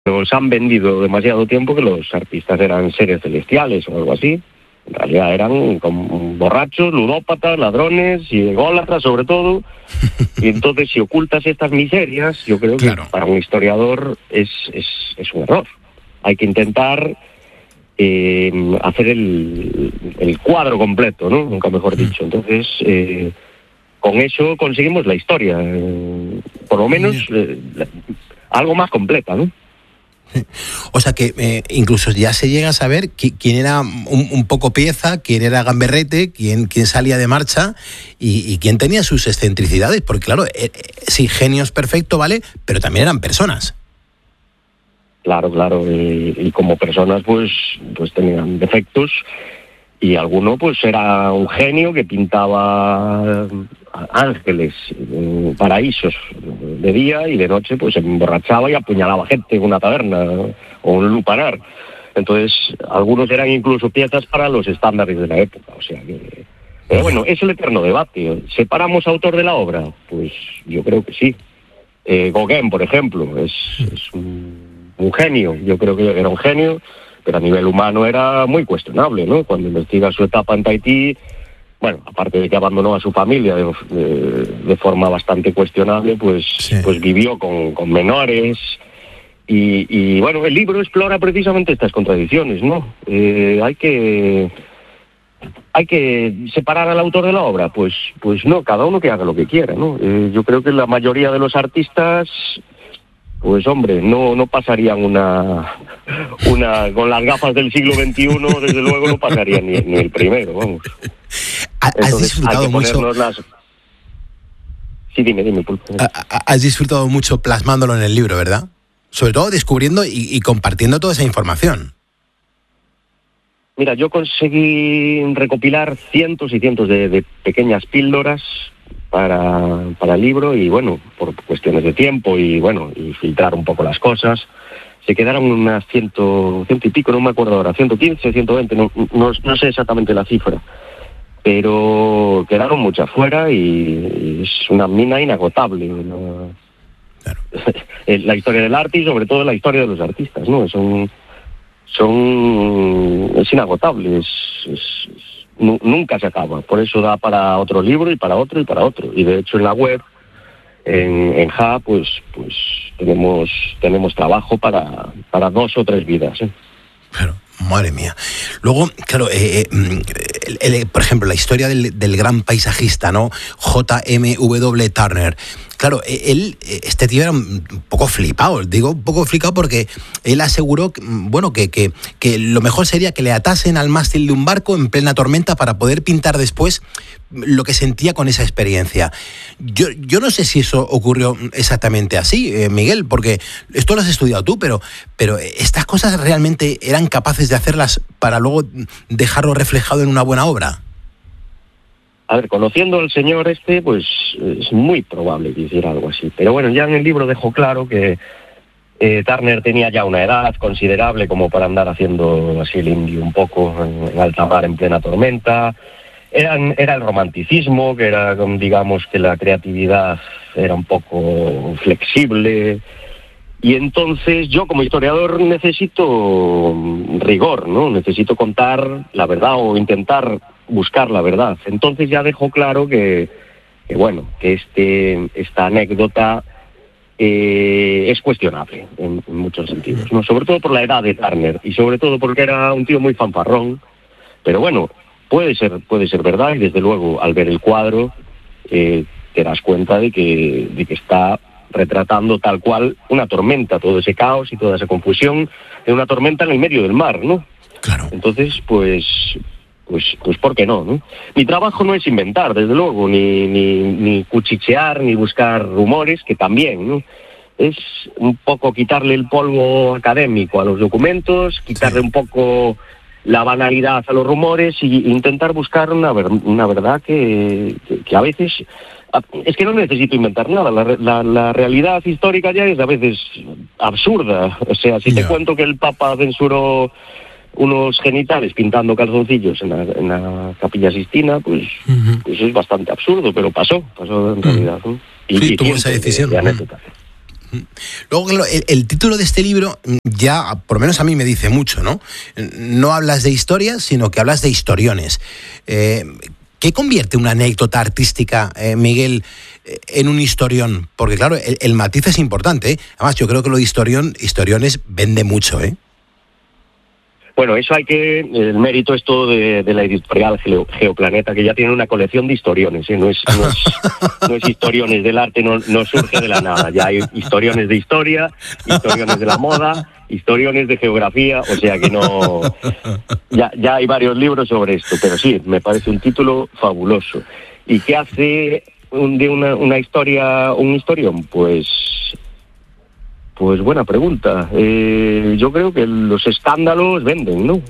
nos han vendido demasiado tiempo que los artistas eran seres celestiales o algo así. En realidad eran como borrachos, ludópatas, ladrones y ególatras sobre todo. Y entonces si ocultas estas miserias, yo creo que para un historiador es un error. Hay que intentar hacer el cuadro completo, ¿no? Nunca mejor dicho. Entonces, con eso conseguimos la historia, por lo menos algo más completa, ¿no? O sea que incluso ya se llega a saber quién era un poco pieza, quién era gamberrete, quién salía de marcha y quién tenía sus excentricidades, porque claro, sí, genios perfecto, ¿vale? Pero también eran personas. Claro, y como personas pues tenían defectos y alguno pues era un genio que pintaba ángeles, paraísos de día y de noche pues se emborrachaba y apuñalaba gente en una taberna o un lupanar. Entonces algunos eran incluso piezas para los estándares de la época, o sea que... Pero bueno, es el eterno debate. ¿Separamos autor de la obra? Pues yo creo que sí. Gauguin, por ejemplo, es un genio, yo creo que era un genio, pero a nivel humano era muy cuestionable, ¿no? Cuando investiga su etapa en Tahití, bueno, aparte de que abandonó a su familia de forma bastante cuestionable, pues vivió con menores y bueno, el libro explora precisamente estas contradicciones, ¿no? Hay que separar al autor de la obra, pues no, cada uno que haga lo que quiera, ¿no? Yo creo que la mayoría de los artistas, pues hombre, no pasarían una con las gafas del siglo XXI, desde luego no pasarían ni el primero, vamos. Has disfrutado mucho. Sí, dime, Pulpo. Has disfrutado mucho plasmándolo en el libro, ¿verdad? Sobre todo descubriendo y compartiendo toda esa información. Mira, yo conseguí recopilar cientos y cientos de pequeñas píldoras para el libro y bueno, por cuestiones de tiempo y filtrar un poco las cosas, se quedaron unas ciento y pico, no me acuerdo ahora, 115, 120, no sé exactamente la cifra, pero quedaron muchas fuera y es una mina inagotable, ¿no? Claro. La historia del arte y sobre todo la historia de los artistas, ¿no? Es inagotable, nunca se acaba, por eso da para otro libro y para otro y para otro. Y de hecho en la web, en JA, pues tenemos trabajo para 2 o 3 vidas, ¿eh? Claro, madre mía. Luego, claro, por ejemplo, la historia del gran paisajista, ¿no? J.M.W. Turner. Claro, este tío era un poco flipado, digo un poco flipado porque él aseguró, que lo mejor sería que le atasen al mástil de un barco en plena tormenta para poder pintar después lo que sentía con esa experiencia. Yo no sé si eso ocurrió exactamente así, Miguel, porque esto lo has estudiado tú, pero estas cosas realmente eran capaces de hacerlas para luego dejarlo reflejado en una buena obra. A ver, conociendo al señor pues es muy probable que hiciera algo así. Pero bueno, ya en el libro dejó claro que Turner tenía ya una edad considerable como para andar haciendo así el indio un poco en alta mar en plena tormenta. Era el romanticismo, que era, digamos, que la creatividad era un poco flexible. Y entonces yo como historiador necesito rigor, ¿no? Necesito contar la verdad o intentar buscar la verdad. Entonces ya dejó claro que esta anécdota es cuestionable en muchos sentidos, ¿no? Sobre todo por la edad de Turner y sobre todo porque era un tío muy fanfarrón. Pero bueno, puede ser verdad y desde luego al ver el cuadro te das cuenta de que está retratando tal cual una tormenta, todo ese caos y toda esa confusión de una tormenta en el medio del mar, ¿no? Claro. Entonces, pues ¿por qué no? Mi trabajo no es inventar, desde luego, ni cuchichear, ni buscar rumores, que también, ¿no? Es un poco quitarle el polvo académico a los documentos, quitarle un poco la banalidad a los rumores y intentar buscar una verdad que a veces... Es que no necesito inventar nada, la realidad histórica ya es a veces absurda. O sea, si te cuento que el Papa censuró unos genitales pintando calzoncillos en la Capilla Sixtina, pues es bastante absurdo, pero pasó en realidad, ¿no? Y tuvo esa decisión. Luego, claro, el título de este libro ya, por lo menos a mí me dice mucho, ¿no? No hablas de historias, sino que hablas de historiones. ¿Qué convierte una anécdota artística, Miguel, en un historión? Porque claro, el matiz es importante, ¿eh? Además, yo creo que lo de historiones vende mucho, ¿eh? Bueno, eso el mérito es todo de la editorial Geoplaneta, que ya tiene una colección de historiones, ¿eh? No es historiones del arte, no surge de la nada. Ya hay historiones de historia, historiones de la moda, historiones de geografía, o sea que no... Ya hay varios libros sobre esto, pero sí, me parece un título fabuloso. ¿Y qué hace de una historia un historión? Pues buena pregunta. Yo creo que los escándalos venden, ¿no?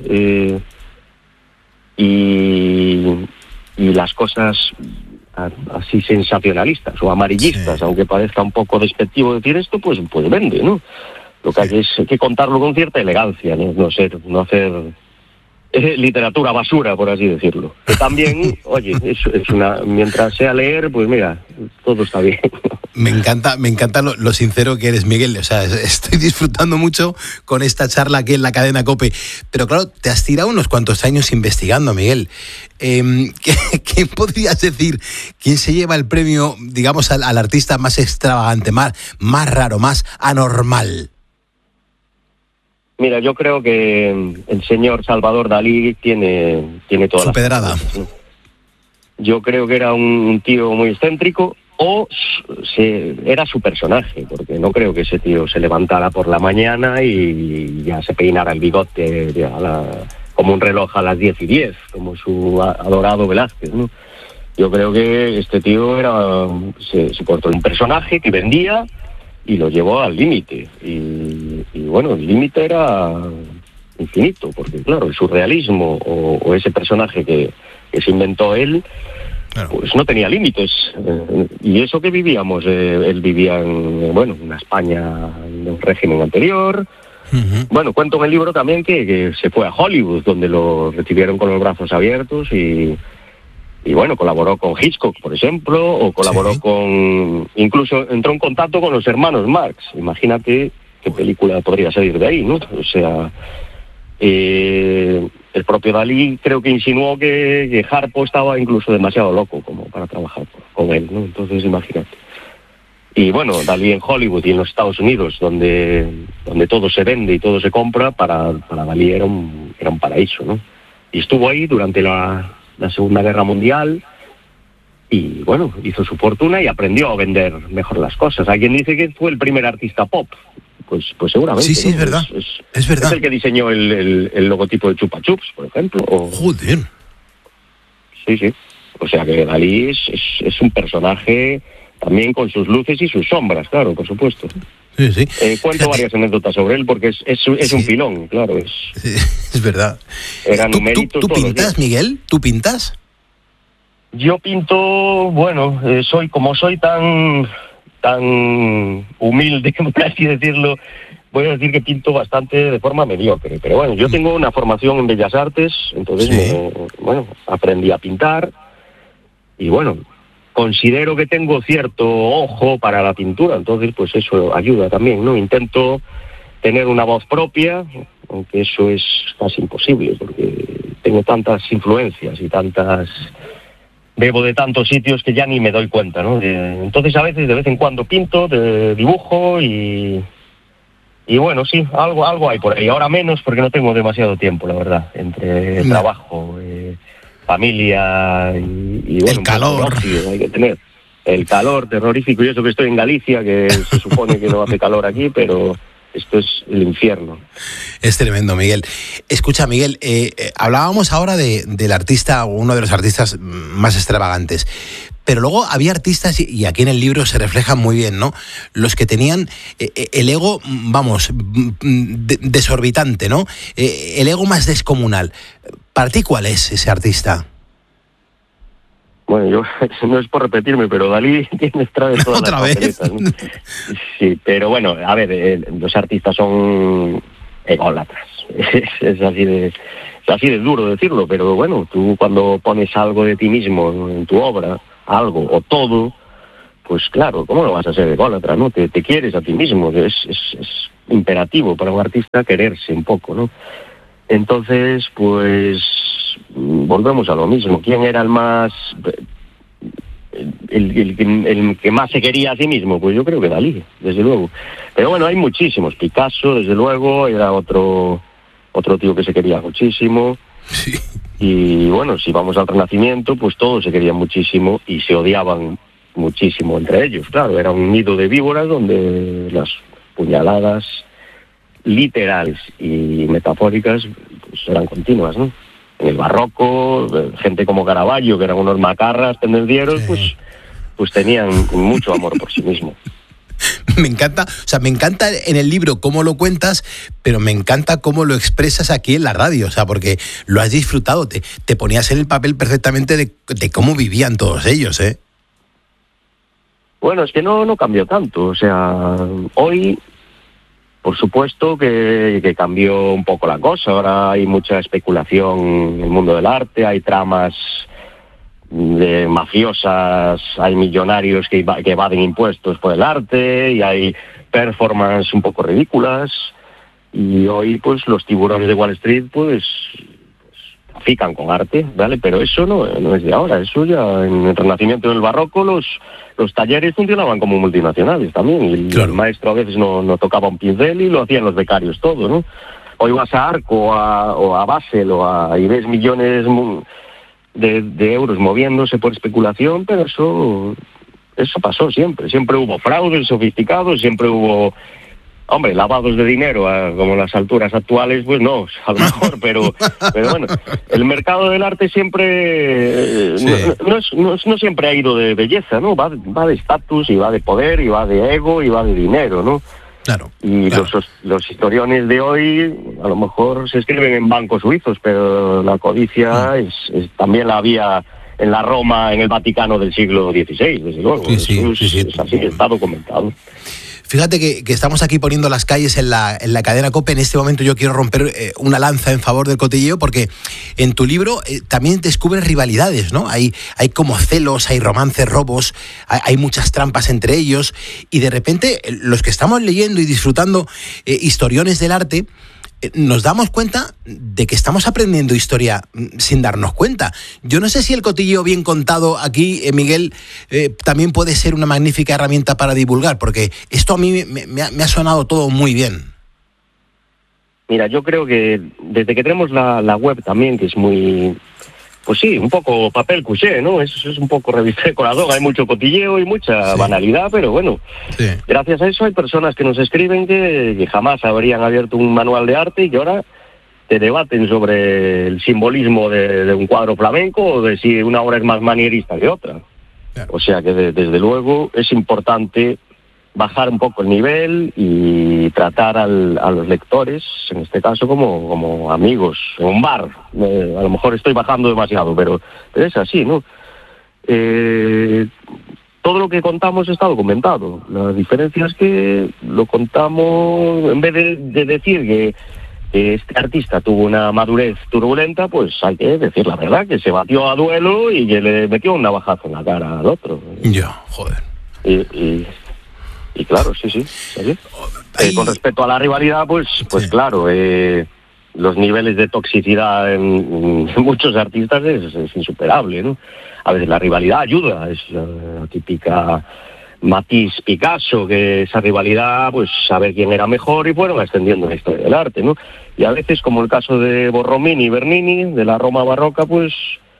Y las cosas así sensacionalistas o amarillistas, sí, aunque parezca un poco despectivo decir esto, pues vende, ¿no? Lo que hay es que contarlo con cierta elegancia, ¿no? No hacer literatura basura, por así decirlo. Que también, oye, es mientras sea leer, pues mira, todo está bien. Me encanta lo sincero que eres, Miguel. O sea, estoy disfrutando mucho con esta charla aquí en la cadena COPE. Pero claro, te has tirado unos cuantos años investigando, Miguel. ¿Qué podrías decir? ¿Quién se lleva el premio, digamos, al artista más extravagante, más raro, más anormal? Mira, yo creo que el señor Salvador Dalí tiene toda su pedrada. ¿No? Yo creo que era un tío muy excéntrico, o era su personaje, porque no creo que ese tío se levantara por la mañana y ya se peinara el bigote como un reloj a las 10:10, como su adorado Velázquez, ¿no? Yo creo que este tío se portó un personaje que vendía y lo llevó al límite. Y bueno, el límite era infinito, porque claro, el surrealismo o ese personaje que se inventó él, claro, pues no tenía límites. Y eso que vivíamos, él vivía en una España de un régimen anterior. Uh-huh. Bueno, cuento en el libro también que se fue a Hollywood, donde lo recibieron con los brazos abiertos y bueno, colaboró con Hitchcock, por ejemplo, o colaboró incluso entró en contacto con los hermanos Marx. Imagínate qué película podría salir de ahí, ¿no? O sea, el propio Dalí creo que insinuó que Harpo estaba incluso demasiado loco como para trabajar con él, ¿no? Entonces, imagínate. Y bueno, Dalí en Hollywood y en los Estados Unidos, donde todo se vende y todo se compra, para Dalí era un paraíso, ¿no? Y estuvo ahí durante la Segunda Guerra Mundial y bueno, hizo su fortuna y aprendió a vender mejor las cosas. Hay quien dice que fue el primer artista pop. Pues seguramente. Sí, ¿no? Es verdad. Es verdad. Es el que diseñó el logotipo de Chupa Chups, por ejemplo. Joder. Sí. O sea que Dalí es un personaje también con sus luces y sus sombras, claro, por supuesto. Sí. Cuento varias anécdotas sobre él porque es un pilón, claro. Es verdad. Eran numeritos. ¿Tú pintas, Miguel? ¿Tú pintas? Yo pinto, bueno, soy tan humilde, por así decirlo, voy a decir que pinto bastante de forma mediocre. Pero bueno, yo tengo una formación en Bellas Artes, entonces aprendí a pintar y bueno, considero que tengo cierto ojo para la pintura, entonces pues eso ayuda también, ¿no? Intento tener una voz propia, aunque eso es casi imposible, porque tengo tantas influencias y bebo de tantos sitios que ya ni me doy cuenta, ¿no? Entonces a veces, de vez en cuando pinto, dibujo y bueno, sí, algo hay por ahí. Ahora menos porque no tengo demasiado tiempo, la verdad, entre el trabajo, familia y bueno, el calor. Hay que tener el calor terrorífico, y eso que estoy en Galicia, que se supone que no hace calor aquí, pero esto es el infierno. Es tremendo, Miguel. Escucha, Miguel, hablábamos ahora del artista, uno de los artistas más extravagantes, pero luego había artistas, y aquí en el libro se reflejan muy bien, ¿no? Los que tenían el ego, vamos, desorbitante, ¿no? El ego más descomunal. ¿Para ti cuál es ese artista? Bueno, yo no es por repetirme, pero Dalí tiene todas ¿Otra las vez? papeletas, ¿no? Sí, pero bueno, a ver, los artistas son ególatras. Es así de duro decirlo, pero bueno, tú cuando pones algo de ti mismo en tu obra, algo o todo, pues claro, ¿cómo no vas a ser ególatra, no? Te quieres a ti mismo, es imperativo para un artista quererse un poco, ¿no? Entonces, pues volvemos a lo mismo. ¿Quién era el más... el que más se quería a sí mismo? Pues yo creo que Dalí, desde luego. Pero bueno, hay muchísimos. Picasso, desde luego, era otro tío que se quería muchísimo. Sí. Y bueno, si vamos al Renacimiento, pues todos se querían muchísimo y se odiaban muchísimo entre ellos. Claro, era un nido de víboras donde las puñaladas literales y metafóricas pues eran continuas, ¿no? En el barroco, gente como Caravaggio, que eran unos macarras tendencieros, Sí. pues tenían mucho amor por sí mismo. Me encanta en el libro cómo lo cuentas, pero me encanta cómo lo expresas aquí en la radio, o sea, porque lo has disfrutado, te ponías en el papel perfectamente de cómo vivían todos ellos, ¿eh? Bueno, es que no cambió tanto, o sea, hoy, por supuesto que cambió un poco la cosa. Ahora hay mucha especulación en el mundo del arte, hay tramas de mafiosas, hay millonarios que evaden impuestos por el arte y hay performances un poco ridículas. Y hoy, pues, los tiburones de Wall Street, pues trafican con arte, ¿vale? Pero eso no es de ahora. Eso ya en el Renacimiento y en el Barroco los talleres funcionaban como multinacionales también. Y claro, el maestro a veces no tocaba un pincel y lo hacían los becarios todo, ¿no? Hoy vas a Arco o a Basel y ves millones de euros moviéndose por especulación, pero eso pasó siempre. Siempre hubo fraudes sofisticados, siempre hubo... Hombre, lavados de dinero como las alturas actuales, pues no, a lo mejor, pero bueno, el mercado del arte siempre Sí. no siempre ha ido de belleza, ¿no? Va de estatus y va de poder y va de ego y va de dinero, ¿no? Claro. Y claro. los historiones de hoy a lo mejor se escriben en bancos suizos, pero la codicia también la había en la Roma, en el Vaticano del siglo XVI, desde luego. Sí. Es así, está documentado. Fíjate que estamos aquí poniendo las calles en la cadena COPE. En este momento yo quiero romper una lanza en favor del cotilleo, porque en tu libro también descubres rivalidades, ¿no? Hay como celos, hay romances, robos, hay muchas trampas entre ellos, y de repente los que estamos leyendo y disfrutando historiones del arte, nos damos cuenta de que estamos aprendiendo historia sin darnos cuenta. Yo no sé si el cotilleo bien contado aquí, Miguel, también puede ser una magnífica herramienta para divulgar, porque esto a mí me ha sonado todo muy bien. Mira, yo creo que desde que tenemos la web también, que es muy... Pues sí, un poco papel couché, ¿no? Es un poco revista de corazón, hay mucho cotilleo y mucha banalidad, pero bueno, gracias a eso hay personas que nos escriben que jamás habrían abierto un manual de arte y que ahora te debaten sobre el simbolismo de un cuadro flamenco o de si una obra es más manierista que otra. Claro. O sea que desde luego es importante bajar un poco el nivel y tratar a los lectores, en este caso, como amigos, en un bar. A lo mejor estoy bajando demasiado, pero es así, ¿no? Todo lo que contamos está documentado. La diferencia es que lo contamos, en vez de decir que este artista tuvo una madurez turbulenta, pues hay que decir la verdad, que se batió a duelo y que le metió un navajazo en la cara al otro. Ya, joder. Y claro, sí. Con respecto a la rivalidad, pues claro, los niveles de toxicidad en muchos artistas es insuperable, ¿no? A veces la rivalidad ayuda, es la típica Matisse Picasso, que esa rivalidad, pues saber quién era mejor y fueron extendiendo la historia del arte, ¿no? Y a veces, como el caso de Borromini y Bernini, de la Roma barroca, pues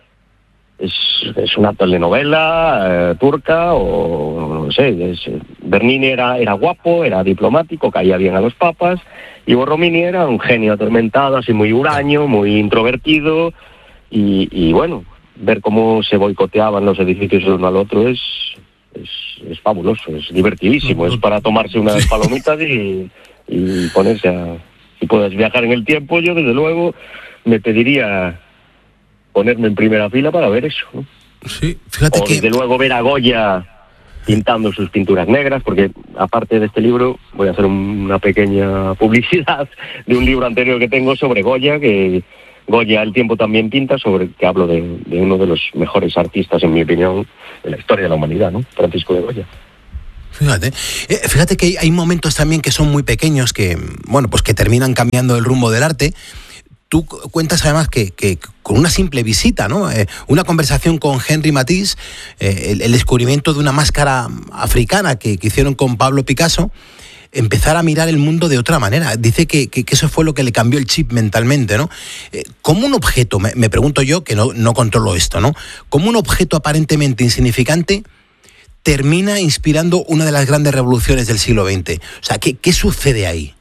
es una telenovela turca o no sé. Bernini era guapo, era diplomático, caía bien a los papas, y Borromini era un genio atormentado, así muy huraño, muy introvertido, y bueno, ver cómo se boicoteaban los edificios el uno al otro es fabuloso, es divertidísimo, es para tomarse unas palomitas y ponerse a... Si puedes viajar en el tiempo, yo desde luego me pediría ponerme en primera fila para ver eso, ¿no? Sí, fíjate o desde luego ver a Goya pintando sus pinturas negras, porque aparte de este libro voy a hacer una pequeña publicidad de un libro anterior que tengo sobre Goya, que Goya, El tiempo también pinta, sobre que hablo de uno de los mejores artistas, en mi opinión, de la historia de la humanidad, ¿no? Francisco de Goya. Fíjate que hay momentos también que son muy pequeños, que, bueno, pues que terminan cambiando el rumbo del arte. Tú cuentas además que con una simple visita, ¿no? Una conversación con Henri Matisse, el descubrimiento de una máscara africana que hicieron con Pablo Picasso, empezar a mirar el mundo de otra manera. Dice que eso fue lo que le cambió el chip mentalmente, ¿no? Como un objeto, me pregunto yo, que no controlo esto, ¿no? Como un objeto aparentemente insignificante termina inspirando una de las grandes revoluciones del siglo XX. O sea, ¿qué sucede ahí?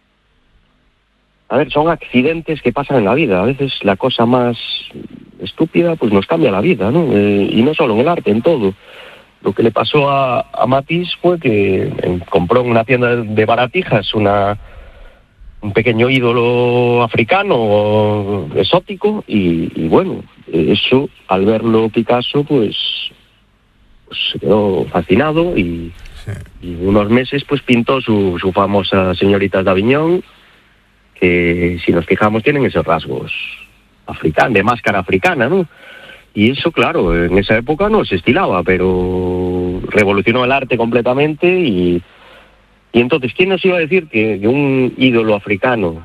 A ver, son accidentes que pasan en la vida. A veces la cosa más estúpida pues nos cambia la vida, ¿no? Y no solo en el arte, en todo. Lo que le pasó a Matisse fue que compró en una tienda de baratijas un pequeño ídolo africano exótico y bueno, eso al verlo Picasso pues se quedó fascinado y unos meses pues pintó su famosa Señoritas d'Avignon, que si nos fijamos tienen esos rasgos africanos, de máscara africana, ¿no? Y eso, claro, en esa época no se estilaba, pero revolucionó el arte completamente y entonces, ¿quién nos iba a decir que un ídolo africano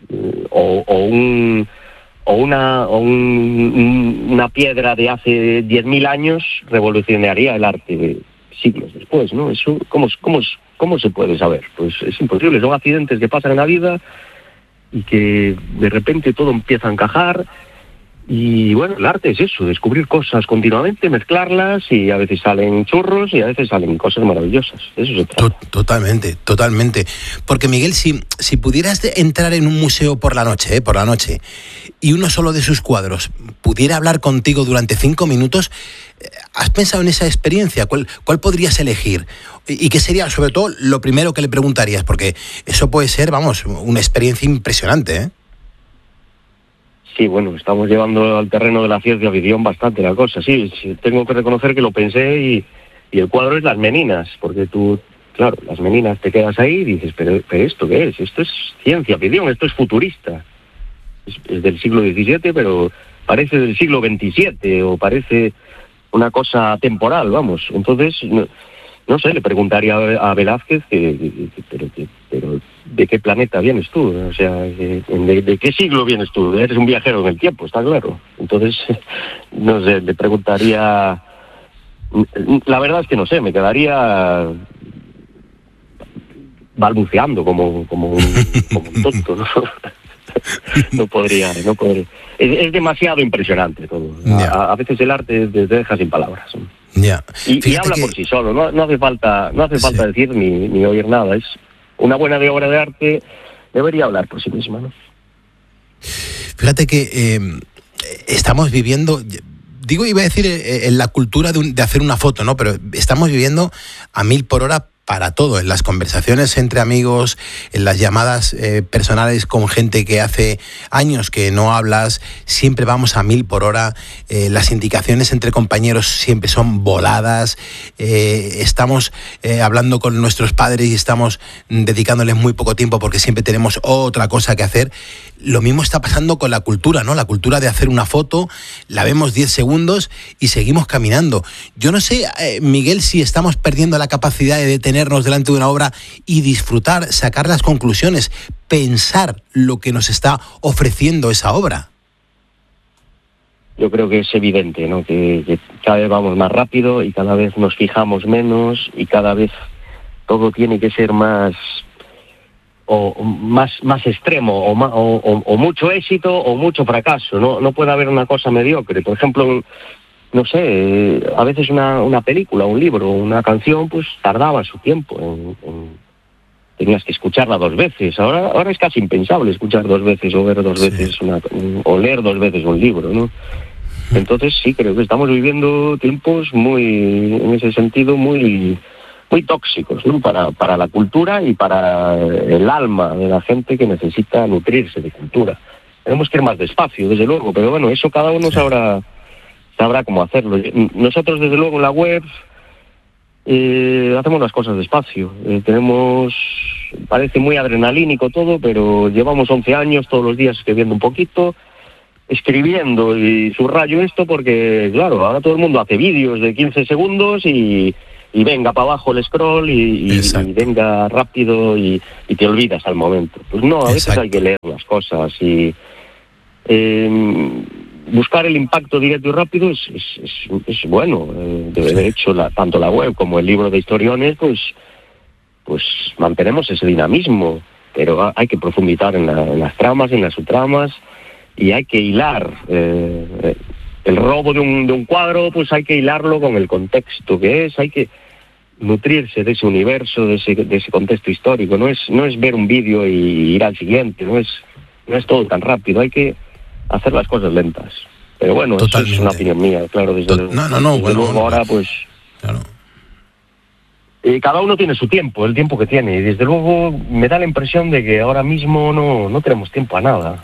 una piedra de hace 10.000 años revolucionaría el arte siglos después, ¿no? Eso, ¿cómo se puede saber? Pues es imposible, son accidentes que pasan en la vida y que de repente todo empieza a encajar. Y bueno, el arte es eso, descubrir cosas continuamente, mezclarlas, y a veces salen churros y a veces salen cosas maravillosas. Eso se trata. Totalmente. Porque Miguel, si pudieras entrar en un museo por la noche, y uno solo de sus cuadros pudiera hablar contigo durante 5 minutos, ¿has pensado en esa experiencia? ¿Cuál podrías elegir? ¿Y qué sería, sobre todo, lo primero que le preguntarías? Porque eso puede ser, vamos, una experiencia impresionante, ¿eh? Sí, bueno, estamos llevando al terreno de la ciencia ficción bastante la cosa. Sí, tengo que reconocer que lo pensé y el cuadro es Las Meninas, porque tú, claro, Las Meninas te quedas ahí y dices, pero ¿esto qué es? Esto es ciencia ficción, esto es futurista. Es del siglo XVII, pero parece del siglo XXVII o parece una cosa temporal, vamos. Entonces, no sé, le preguntaría a Velázquez, pero ¿de qué planeta vienes tú? O sea, ¿de qué siglo vienes tú? Eres un viajero en el tiempo, está claro. Entonces, no sé, le preguntaría... La verdad es que no sé, me quedaría balbuceando como un tonto, ¿no? No podría. Es demasiado impresionante todo. A veces el arte te deja sin palabras. Ya. Y habla por sí solo, no hace falta decir ni oír nada. Es una buena obra de arte, debería hablar por sí misma, ¿no? Fíjate que estamos viviendo, iba a decir en la cultura de hacer una foto, ¿no? Pero estamos viviendo a 1000 por hora para todo, en las conversaciones entre amigos, en las llamadas personales con gente que hace años que no hablas, siempre vamos a 1000 por hora, las indicaciones entre compañeros siempre son voladas, estamos hablando con nuestros padres y estamos dedicándoles muy poco tiempo porque siempre tenemos otra cosa que hacer. Lo mismo está pasando con la cultura, ¿no? La cultura de hacer una foto, la vemos 10 segundos y seguimos caminando. Yo no sé, Miguel, si estamos perdiendo la capacidad de detenernos delante de una obra y disfrutar, sacar las conclusiones, pensar lo que nos está ofreciendo esa obra. Yo creo que es evidente, ¿no? Que cada vez vamos más rápido y cada vez nos fijamos menos y cada vez todo tiene que ser más extremo o mucho éxito o mucho fracaso. No puede haber una cosa mediocre. Por ejemplo, no sé, a veces una película, un libro, una canción, pues tardaba su tiempo. Tenías que escucharla 2 veces. Ahora es casi impensable escuchar 2 veces o ver 2 veces o leer 2 veces un libro, ¿no? Entonces sí, creo que estamos viviendo tiempos en ese sentido, muy tóxicos, ¿no? Para la cultura y para el alma de la gente que necesita nutrirse de cultura. Tenemos que ir más despacio, desde luego, pero bueno, eso cada uno sabrá cómo hacerlo. Nosotros, desde luego, en la web hacemos las cosas despacio. Parece muy adrenalínico todo, pero llevamos 11 años todos los días escribiendo un poquito escribiendo y subrayo esto porque, claro, ahora todo el mundo hace vídeos de 15 segundos y venga para abajo el scroll y venga rápido y te olvidas al momento. Pues no, a veces hay que leer las cosas y buscar el impacto directo y rápido es bueno. De hecho, tanto la web como el libro de historiones, pues mantenemos ese dinamismo, pero hay que profundizar en las tramas, en las subtramas, y hay que hilar el robo de un cuadro, pues hay que hilarlo con el contexto que es, hay que nutrirse de ese universo, de ese contexto histórico. No es ver un vídeo y ir al siguiente, no es todo tan rápido, hay que hacer las cosas lentas. Pero bueno, totalmente. Eso es una opinión mía, claro, desde luego ahora pues... Claro. Cada uno tiene su tiempo, el tiempo que tiene, y desde luego me da la impresión de que ahora mismo no tenemos tiempo a nada,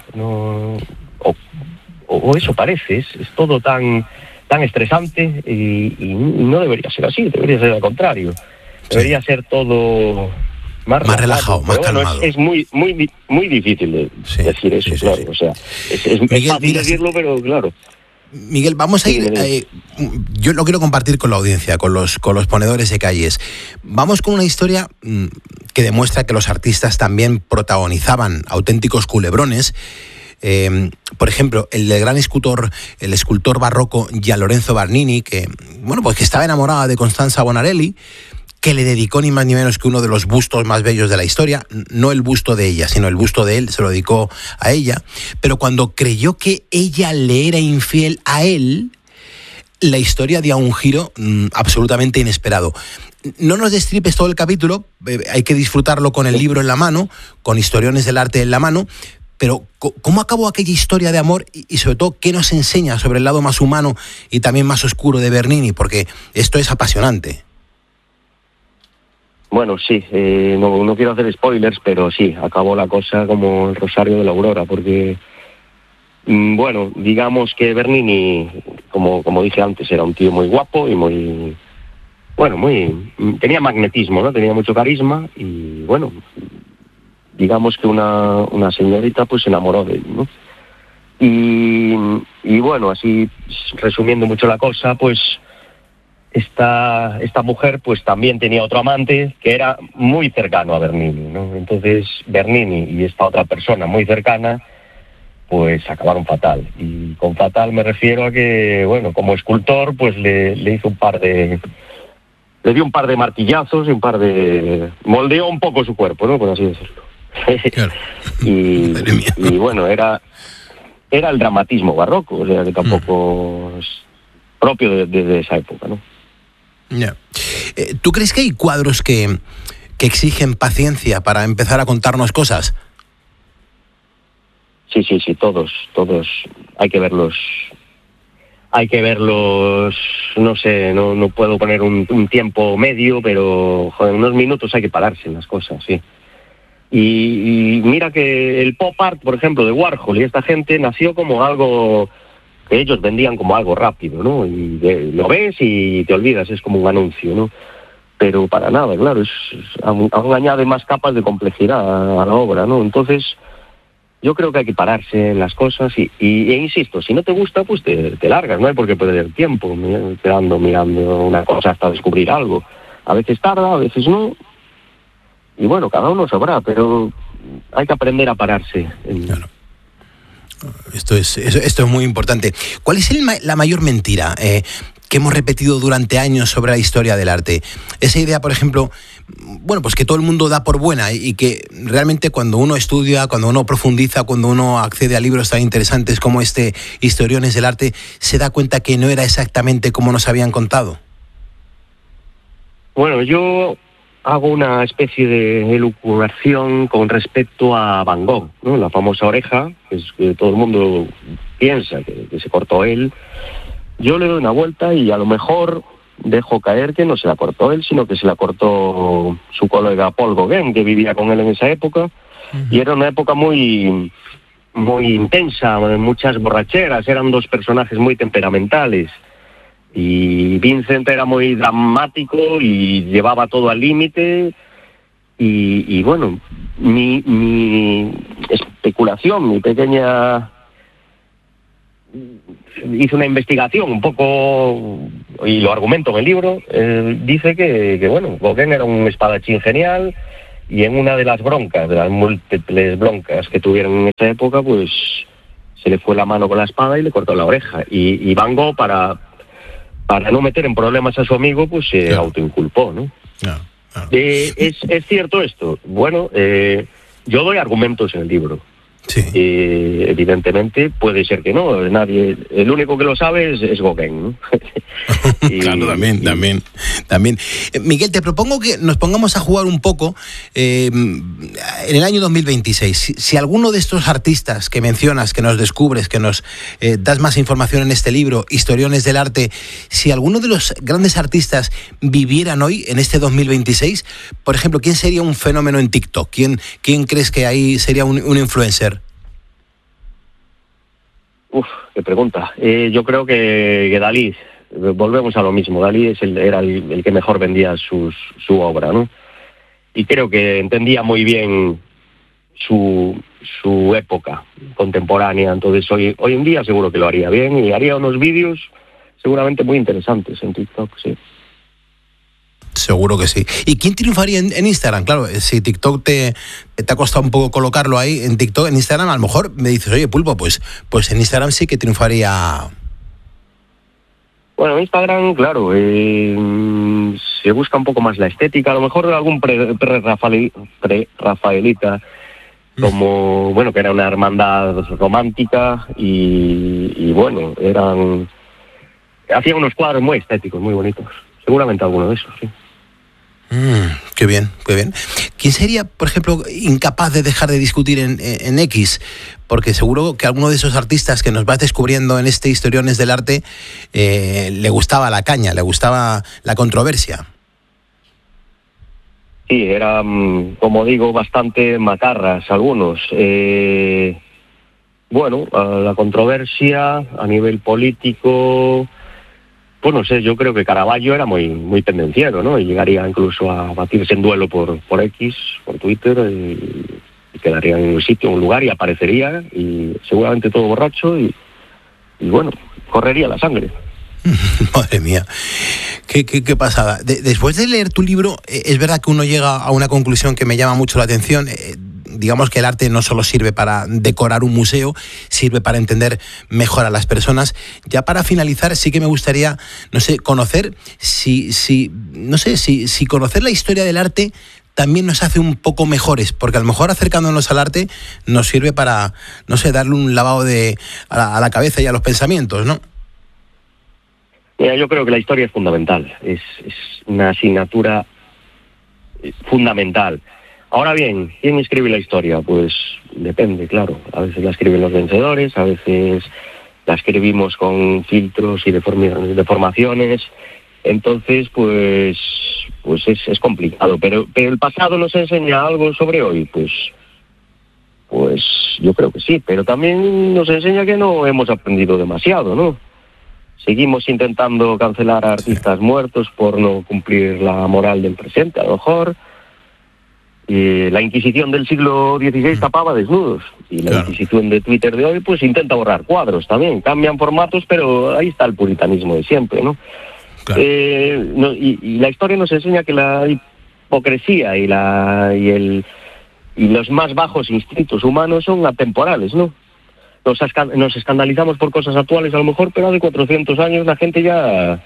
o eso parece, es todo tan estresante y no debería ser así, debería ser al contrario, debería ser todo más relajado, más calmado. Es muy difícil de decir eso, claro. O sea, es Miguel, fácil decirlo, pero claro. Miguel, vamos a ir, yo lo quiero compartir con la audiencia, con los ponedores de calles. Vamos con una historia que demuestra que los artistas también protagonizaban auténticos culebrones. Por ejemplo, el del gran escultor barroco Gian Lorenzo Bernini, que estaba enamorado de Constanza Bonarelli, que le dedicó ni más ni menos que uno de los bustos más bellos de la historia, no el busto de ella, sino el busto de él, se lo dedicó a ella, pero cuando creyó que ella le era infiel a él, la historia dio un giro absolutamente inesperado. No nos destripes todo el capítulo, hay que disfrutarlo con el libro en la mano, con historiones del arte en la mano, pero ¿cómo acabó aquella historia de amor y sobre todo qué nos enseña sobre el lado más humano y también más oscuro de Bernini? Porque esto es apasionante. Bueno, sí, no quiero hacer spoilers, pero sí, acabó la cosa como el Rosario de la Aurora, porque, digamos que Bernini, como dije antes, era un tío muy guapo y tenía magnetismo, ¿no? Tenía mucho carisma y, digamos que una señorita pues se enamoró de él, ¿no? Y así, resumiendo mucho la cosa, pues esta mujer pues también tenía otro amante que era muy cercano a Bernini, ¿no? Entonces Bernini y esta otra persona muy cercana pues acabaron fatal. Y con fatal me refiero a que, como escultor pues le hizo le dio un par de martillazos y moldeó un poco su cuerpo, ¿no? Por así decirlo. Claro. y era el dramatismo barroco, o sea que tampoco es propio de esa época, ¿no? Yeah. ¿Tú crees que hay cuadros que exigen paciencia para empezar a contarnos cosas? Sí, todos. Hay que verlos, no sé, no puedo poner un tiempo medio, pero unos minutos hay que pararse en las cosas, sí. Y mira que el pop art, por ejemplo, de Warhol y esta gente nació como algo que ellos vendían como algo rápido, ¿no? Y lo ves y te olvidas, es como un anuncio, ¿no? Pero para nada, claro, aún añade más capas de complejidad a la obra, ¿no? Entonces, yo creo que hay que pararse en las cosas e insisto, si no te gusta, pues te largas, no hay por qué perder tiempo mirando una cosa hasta descubrir algo. A veces tarda, a veces no, y cada uno sabrá, pero hay que aprender a pararse. Claro. Esto es muy importante. ¿Cuál es la mayor mentira que hemos repetido durante años sobre la historia del arte? Esa idea, por ejemplo, pues que todo el mundo da por buena y que realmente cuando uno estudia, cuando uno profundiza, cuando uno accede a libros tan interesantes como Historiones del Arte, se da cuenta que no era exactamente como nos habían contado. Bueno, yo hago una especie de elucubración con respecto a Van Gogh, ¿no? La famosa oreja, que todo el mundo piensa que se cortó él. Yo le doy una vuelta y a lo mejor dejo caer que no se la cortó él, sino que se la cortó su colega Paul Gauguin, que vivía con él en esa época. Uh-huh. Y era una época muy intensa, muchas borracheras, eran dos personajes muy temperamentales. Y Vincent era muy dramático y llevaba todo al límite. Y mi especulación, mi pequeña hice una investigación un poco, y lo argumento en el libro, dice que bueno, Gauguin era un espadachín genial, y en una de las broncas, de las múltiples broncas que tuvieron en esa época, pues se le fue la mano con la espada y le cortó la oreja. Y Van Gogh, para no meter en problemas a su amigo, pues se autoinculpó, ¿no? ¿Es cierto esto? Bueno, yo doy argumentos en el libro. Sí. Evidentemente puede ser que no, nadie, el único que lo sabe es Gauguin, ¿no? Claro, también. Miguel, te propongo que nos pongamos a jugar un poco en el año 2026. Si alguno de estos artistas que mencionas, que nos descubres, que nos das más información en este libro, Historiones del Arte, si alguno de los grandes artistas vivieran hoy, en este 2026, por ejemplo, ¿quién sería un fenómeno en TikTok? ¿Quién crees que ahí sería un influencer? Qué pregunta. Yo creo que Dalí, volvemos a lo mismo, Dalí era el que mejor vendía su obra, ¿no? Y creo que entendía muy bien su época contemporánea, entonces hoy en día seguro que lo haría bien y haría unos vídeos seguramente muy interesantes en TikTok, sí. Seguro que sí. ¿Y quién triunfaría en Instagram? Claro, si TikTok te ha costado un poco colocarlo ahí en TikTok, en Instagram a lo mejor me dices, oye, Pulpo, pues en Instagram sí que triunfaría. Bueno, en Instagram, claro, se busca un poco más la estética, a lo mejor algún pre-Rafaelita, como, bueno, que era una hermandad romántica y bueno, hacían unos cuadros muy estéticos, muy bonitos. Seguramente alguno de esos, sí. Qué bien. ¿Quién sería, por ejemplo, incapaz de dejar de discutir en X? Porque seguro que alguno de esos artistas que nos vas descubriendo en este Historiones del Arte le gustaba la caña, le gustaba la controversia. Sí, eran, como digo, bastante macarras algunos. Bueno, la controversia a nivel político... Pues no sé, yo creo que Caravaggio era muy tendenciero, ¿no? Y llegaría incluso a batirse en duelo por X, por Twitter, y quedaría en un sitio, en un lugar, y aparecería, y seguramente todo borracho, y bueno, correría la sangre. Madre mía, qué pasada. Después de leer tu libro, es verdad que uno llega a una conclusión que me llama mucho la atención. Digamos que el arte no solo sirve para decorar un museo, sirve para entender mejor a las personas. Ya para finalizar, sí que me gustaría, no sé, conocer si conocer la historia del arte también nos hace un poco mejores, porque a lo mejor acercándonos al arte nos sirve para, no sé, darle un lavado a la cabeza y a los pensamientos, ¿no? Mira, yo creo que la historia es fundamental, es una asignatura fundamental. Ahora bien, ¿quién escribe la historia? Pues depende, claro. A veces la escriben los vencedores, a veces la escribimos con filtros y deformaciones. Entonces, pues es complicado. Pero el pasado nos enseña algo sobre hoy, pues yo creo que sí. Pero también nos enseña que no hemos aprendido demasiado, ¿no? Seguimos intentando cancelar a artistas muertos por no cumplir la moral del presente, a lo mejor. La Inquisición del siglo XVI tapaba desnudos, y la Inquisición de Twitter de hoy pues intenta borrar cuadros también, cambian formatos, pero ahí está el puritanismo de siempre, ¿no? Claro. Y la historia nos enseña que la hipocresía y los más bajos instintos humanos son atemporales, ¿no? Nos escandalizamos por cosas actuales a lo mejor, pero hace 400 años la gente ya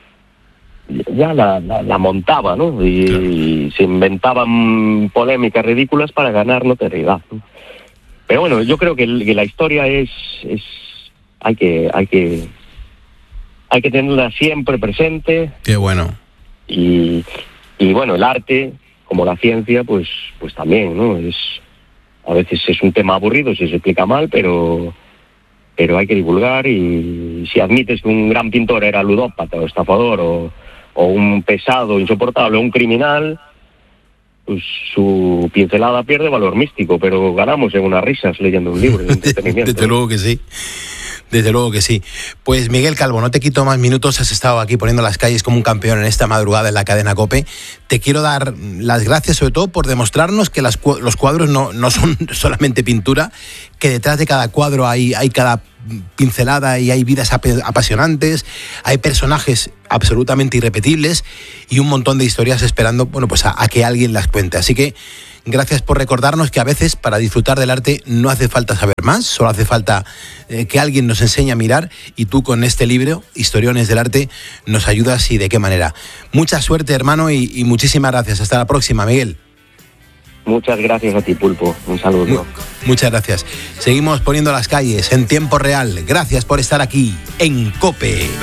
la montaba, ¿no? Y se inventaban polémicas ridículas para ganar notoriedad, ¿no? Pero bueno, yo creo que la historia hay que tenerla siempre presente. Qué bueno. Y bueno, el arte, como la ciencia, pues también, ¿no? A veces es un tema aburrido si se explica mal, pero hay que divulgar, y si admites que un gran pintor era ludópata o estafador o un pesado insoportable o un criminal, pues su pincelada pierde valor místico, pero ganamos en unas risas leyendo un libro de entretenimiento. Desde luego que sí. Desde luego que sí. Pues Miguel Calvo, no te quito más minutos, has estado aquí poniendo las calles como un campeón en esta madrugada en la cadena COPE. Te quiero dar las gracias sobre todo por demostrarnos que los cuadros no son solamente pintura, que detrás de cada cuadro hay cada pincelada y hay vidas apasionantes, hay personajes absolutamente irrepetibles y un montón de historias esperando, bueno, pues a que alguien las cuente. Así que gracias por recordarnos que a veces para disfrutar del arte no hace falta saber más, solo hace falta que alguien nos enseñe a mirar, y tú con este libro, Historiones del Arte, nos ayudas y de qué manera. Mucha suerte, hermano, y muchísimas gracias. Hasta la próxima, Miguel. Muchas gracias a ti, Pulpo. Un saludo. Muchas gracias. Seguimos poniendo las calles en tiempo real. Gracias por estar aquí en COPE.